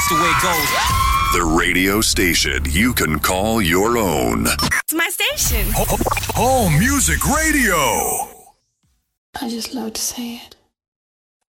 That's the way it goes. The radio station you can call your own. It's my station. Home Music Radio. I just love to say it.